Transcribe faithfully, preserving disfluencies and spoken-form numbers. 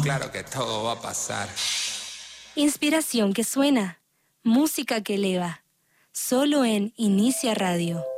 claro que todo va a pasar. Inspiración que suena, música que eleva. Solo en Inicia Radio.